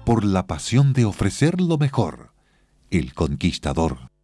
por la pasión de ofrecer lo mejor. El Conquistador.